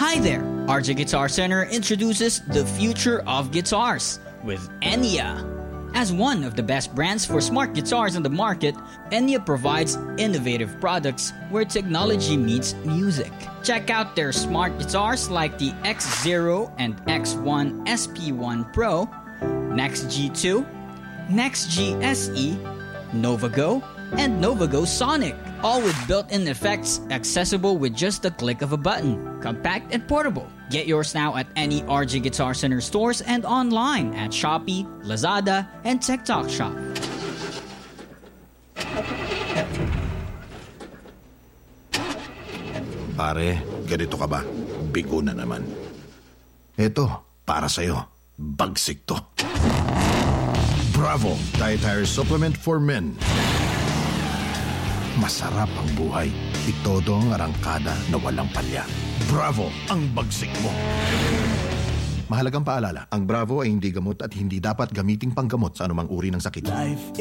Hi there! RJ Guitar Center introduces the future of guitars with Enya. As one of the best brands for smart guitars on the market, Enya provides innovative products where technology meets music. Check out their smart guitars like the X0 and X1 SP1 Pro, Next G2, Next G SE, Nova Go, and Nova Go Sonic, all with built-in effects accessible with just the click of a button. Compact and portable. Get yours now at any RJ Guitar Center stores and online at Shopee, Lazada, and TikTok Shop. Pare, ganito ka ba? Bigo na naman. Eto, para sa'yo. Bagsik to. Bravo! Dietary Supplement for Men. Masarap ang buhay. Itodo ang arangkada na walang palya. Bravo! Ang bagsik mo. Mahalagang paalala, ang Bravo ay hindi gamot at hindi dapat gamiting panggamot sa anumang uri ng sakit. Life